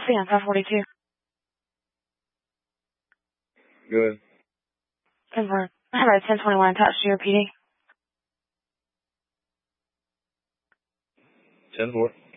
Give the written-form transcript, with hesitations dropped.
Copy on 542. Good. Confirm. I have a 1021 attached to your PD. 10-4.